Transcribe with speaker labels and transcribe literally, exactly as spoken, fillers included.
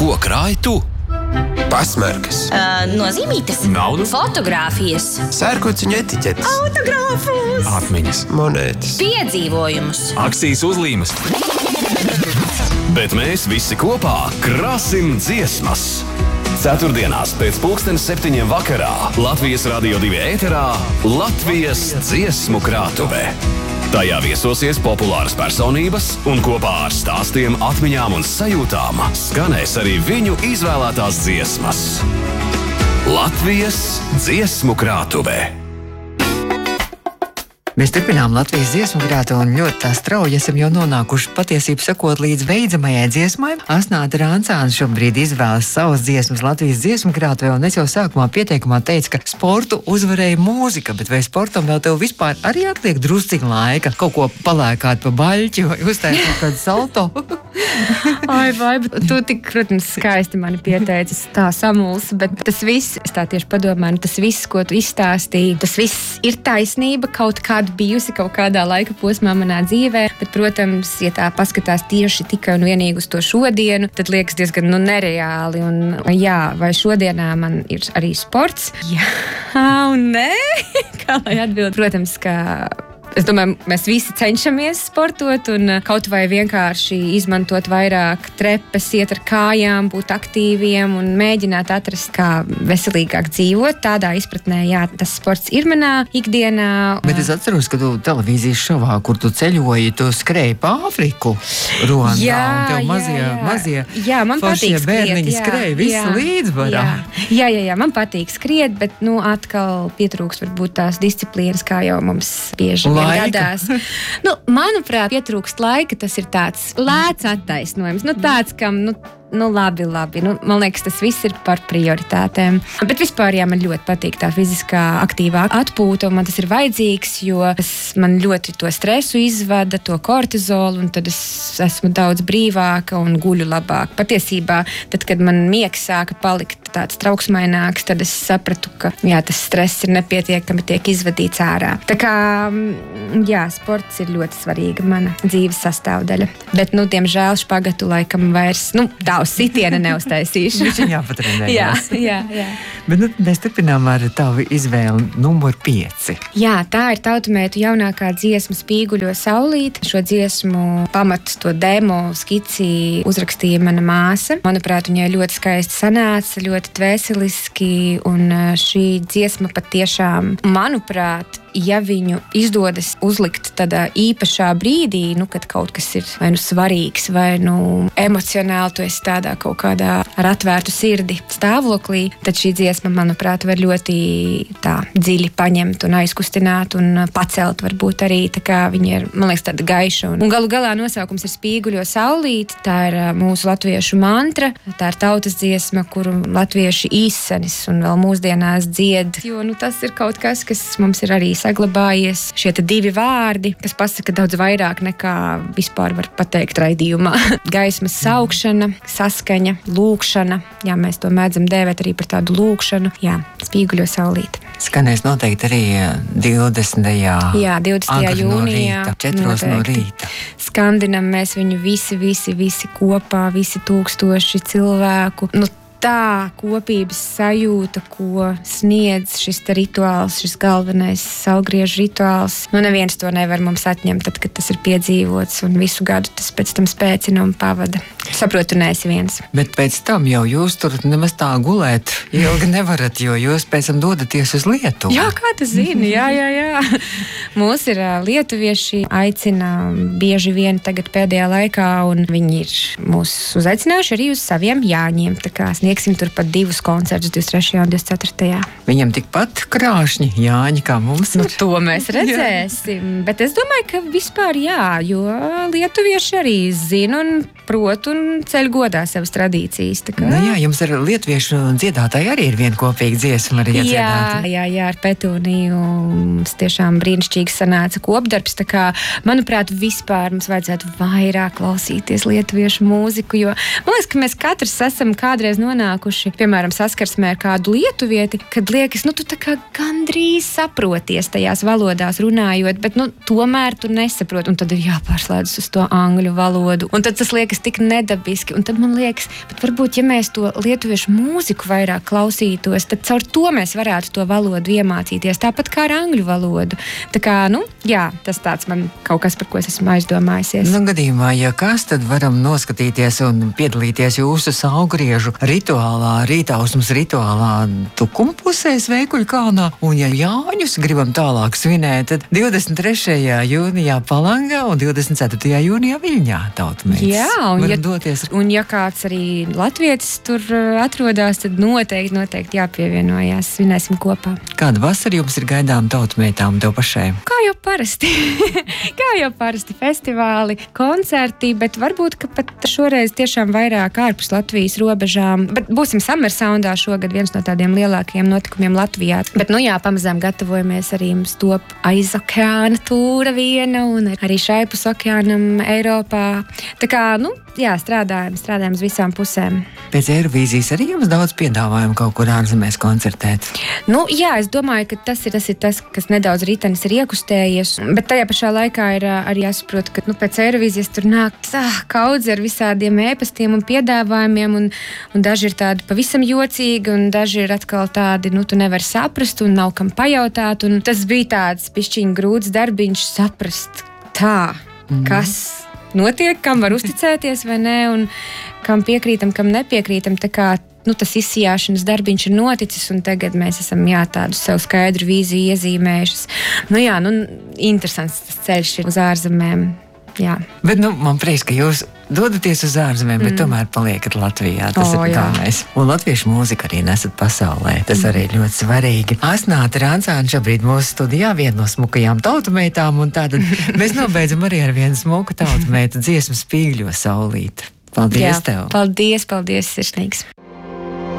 Speaker 1: Ko krāj tu?
Speaker 2: Pasmarkas.
Speaker 3: Uh, nozīmītes.
Speaker 1: Naudu.
Speaker 3: Fotogrāfijas.
Speaker 2: Sērkociņu etiķetes.
Speaker 3: Autogrāfus.
Speaker 1: Atmiņas.
Speaker 2: Monētas.
Speaker 3: Piedzīvojumus.
Speaker 1: Akcijas uzlīmes. Bet mēs visi kopā krasim dziesmas. Ceturtdienās pēc pulkstens septiņiem vakarā Latvijas Radio divi ēterā Latvijas dziesmu krātuve. Tajā viesosies populāras personības un kopā ar stāstiem, atmiņām un sajūtām skanēs arī viņu izvēlētās dziesmas. Latvijas dziesmu krātuve.
Speaker 4: Mēs turpinām Latvijas dziesmu krātu un ļoti tā strauji esam jau nonākuši patiesību sakot līdz beidzamajai dziesmai. Asnāta Rancāne šobrīd izvēlas savas dziesmas Latvijas dziesmu krātuvē, un es jau sākumā pieteikumā teicu, ka sportu uzvarēja mūzika, bet vai sportam vēl tev vispār arī atliek drusciņ laika kaut ko palēkāt pa baļķi vai uztaisīt kādu salto?
Speaker 5: Ai, vai, bet tu tik, protams, skaisti mani pieteicis tā samuls, bet tas viss, es tā tieši padomāju, tas viss, ko tu izstāstīji, tas viss ir taisnība, kaut kāda bijusi kaut kādā laika posmā manā dzīvē, bet, protams, ja tā paskatās tieši tikai un vienīgi uz to šodienu, tad liekas diezgan, nu, nereāli, un jā, vai šodienā man ir arī sports? Jā un nē, kā lai atbild, protams, ka es domāju, mēs visi cenšamies sportot un kaut vai vienkārši izmantot vairāk trepes, iet ar kājām, būt aktīviem un mēģināt atrast, kā veselīgāk dzīvot. Tādā izpratnē, jā, tas sports ir manā ikdienā.
Speaker 4: Bet es atceros, ka tu televīzijas šovā, kur tu ceļoji, tu skrēji pa Āfriku, Ruandā,
Speaker 5: jā,
Speaker 4: un tev mazie,
Speaker 5: jā, jā.
Speaker 4: mazie
Speaker 5: jā, man
Speaker 4: foršie
Speaker 5: patīk
Speaker 4: bērniņi
Speaker 5: skriet,
Speaker 4: skrēja visu līdzvarā.
Speaker 5: Jā. jā, jā, jā, man patīk skriet, bet, nu, atkal pietrūks varbūt tās disciplīnas, kā jau mums bieži gadās. Nu, manuprāt, pietrūkst laika, tas ir tāds lēts attaisnojums. Nu, tāds, kam, nu, nu labi, labi. Nu, man liekas, tas viss ir par prioritātēm. Bet vispār, jā, man ļoti patīk tā fiziskā aktīvā atpūta, un man tas ir vajadzīgs, jo tas man ļoti to stresu izvada, to kortizolu, un tad es esmu daudz brīvāka un guļu labāk. Patiesībā, tad, kad man miegs sāka palikt tāds trauksmaināks, tad es sapratu, ka, jā, tas stress ir nepietiekami tiek izvadīts ārā. Tā kā, jā, sports ir ļoti svarīga mana dzīves sastāvdaļa. Bet, nu, diemžēl špagatu laikam vairs, nu, tā uz sitiena neuztaisīšu.
Speaker 4: Viņš ir jāpatrenējās.
Speaker 5: jā, jā, jā.
Speaker 4: Bet, nu, mēs turpinām ar tavu izvēli numur pieci.
Speaker 5: Jā, tā ir Tautumētu jaunākā dziesma Spīguļo saulīt. Šo dziesmu pamatu to demo skici uzrakstīja mana māsa. Manuprāt, viņai ļoti skaisti sanāca, ļoti dvēseliski, un šī dziesma patiešām, manuprāt, ja viņu izdodas uzlikt tādā īpašā brīdī, nu, kad kaut kas ir vai nu svarīgs, vai nu emocionāli, tu esi tādā kaut kādā ar atvērtu sirdi stāvoklī, tad šī dziesma, manuprāt, var ļoti tā dziļi paņemt un aizkustināt un pacelt varbūt arī, tā kā viņa ir, man liekas, tāda gaiša. Un, un galu galā nosaukums ir Spīguļo saulīt, tā ir mūsu latviešu mantra, tā ir tautas dziesma, kuru latvieši īssenis un vēl mūsdienās dzied, jo, nu, tas ir kaut kas, kas mums ir arī saglabājies. Šie te divi vārdi, kas pasaka daudz vairāk nekā vispār var pateikt raidījumā. Gaismas saukšana, saskaņa, lūkšana. Jā, mēs to mēdzam dēvēt arī par tādu lūkšanu. Jā, Spīguļo saulīt.
Speaker 4: Skanēs noteikti arī divdesmitajā
Speaker 5: Jā, divdesmitajā jūnijā.
Speaker 4: četros no rīta.
Speaker 5: Skandinam mēs viņu visi, visi, visi kopā, visi tūkstoši cilvēku. Nu, tā kopības sajūta, ko sniedz šis te rituāls, šis galvenais saulgriežu rituāls. Nu, neviens to nevar mums atņemt, tad, kad tas ir piedzīvots, un visu gadu tas pēc tam spēcina un pavada. Saprotu, neesi viens.
Speaker 4: Bet pēc tam jau jūs tur nemaz tā gulēt ilgi nevarat, jo jūs pēc tam dodaties uz Lietuvu.
Speaker 5: Jā, kā tu zini, jā, jā, jā. Mūs ir lietuvieši, aicina bieži vien tagad pēdējā laikā, un viņi ir mūs uzaicinājuši arī uz saviem Jāņiem, tā kā sniegsim tur pat divus koncertus divdesmit trešajā un divdesmit ceturtajā
Speaker 4: Viņam tikpat krāšņi Jāņi, kā mums ir.
Speaker 5: Nu, to mēs redzēsim, bet es domāju, ka vispār jā, jo lietuvieši arī zina un prot un ceļ godā savas tradīcijas. Tā kā...
Speaker 4: Nu, jā, jums ar lietuviešu dziedātāji arī ir viena kopīga dziesma arī
Speaker 5: Jā,
Speaker 4: iedziedāta.
Speaker 5: jā, jā, ar Petūniju mums tiešām brīnišķīgi sanāca kopdarbs, tā kā, manuprāt, vispār mums vajadzētu vairāk klausīties lietuviešu mūziku, jo man liekas, ka mēs katrs esam kādreiz nonākuši, piemēram, saskarsmē ar kādu lietuvieti, kad liekas, nu, tu tā kā gandrīz saproties tajās valodās runājot, bet, nu, tomēr tu nesaproti, un tad ir jāpārslēdz uz to angļu valodu, un tad tas liekas tik nedabīgi dabiski. Un tad man liekas, bet varbūt, ja mēs to lietuviešu mūziku vairāk klausītos, tad caur to mēs varētu to valodu iemācīties, tāpat kā ar angļu valodu. Tā kā, nu, jā, tas tāds man kaut kas, par ko es esmu aizdomājusies.
Speaker 4: Nu, gadījumā, ja kas, tad varam noskatīties un piedalīties jūsu saulgriežu rituālā, rītausmas rituālā Tukuma pusē, Sveikuļu kalnā. Un, ja Jāņus gribam tālāk svinēt, tad divdesmit trešajā jūnijā Palangā un divdesmit ceturtajā jūnijā Viļņā Tautmeitas.
Speaker 5: Jā, un ja,
Speaker 4: doties.
Speaker 5: un ja kāds arī latvietis tur atrodas, tad noteikti, noteikti jāpievienojās. Svinēsim kopā.
Speaker 4: Kāda vasara jums ir gaidām Tautmeitām tev pašai?
Speaker 5: Kā jau parasti. Kā jau parasti festivāli, koncerti, bet varbūt, ka pat šoreiz tiešām vairāk ārpus Latvijas robežām. Bet būsim Summer Soundā šogad viens no tādiem lielākajiem notikumiem Latvijā. Bet, nu jā, pamazām gatavojamies arī mums top aiz okeāna tūra viena un arī šaipus okeānam Eiropā. Tā kā, nu, jā, strādājam, strādājam uz visām pusēm.
Speaker 4: Pēc Eirovīzijas arī jums daudz piedāvājumu kaut kur ārzemēs koncertēt?
Speaker 5: Nu, jā, es domāju, ka tas ir tas, ir tas kas nedaudz ritenis ir iekustējies, bet tajā pašā laikā ir arī jāsaprot, ka, nu, pēc Eirovīzijas tur nāk tā, kaudze ar visādiem ēpastiem un piedāvājumiem, un, un daži ir tādi pavisam jocīgi, un daži ir atkal tādi, nu, tu nevari saprast, un nav kam pajautāt, un tas bija tāds pišķiņ grūts darbiņš saprast tā, mm. kas notiek, kam var uzticēties vai nē, un kam piekrītam, kam nepiekrītam, tā kā, nu, tas izsijāšanas darbiņš ir noticis, un tagad mēs esam, jā, tādu sev skaidru vīziju iezīmējušas. Nu, jā, nu, interesants tas ceļš ir uz ārzemēm, jā.
Speaker 4: Bet, nu, man prieks, ka jūs dodaties uz ārzemēm, bet mm. tomēr paliekat Latvijā. Tas
Speaker 5: o,
Speaker 4: ir galvenais. Un latviešu mūziku arī nesat pasaulē. Tas mm. arī ļoti svarīgi. Asnāta Rancāne šobrīd mūsu studijā, viena no smukajām tautumeitām, un tātad mēs nobeidzam arī ar vienu smuku tautumeitu dziesmu Spīgļo saulīte. Paldies
Speaker 5: Jā,
Speaker 4: tev!
Speaker 5: Paldies, paldies, sirsnīgs!